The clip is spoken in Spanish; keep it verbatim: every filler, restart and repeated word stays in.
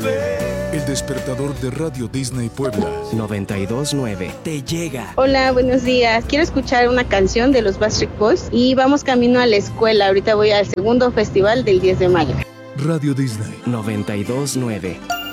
El despertador de Radio Disney Puebla. noventa y dos nueve te llega. Hola, buenos días. Quiero escuchar una canción de los Backstreet Boys y vamos camino a la escuela. Ahorita voy al segundo festival del diez de mayo. Radio Disney noventa y dos nueve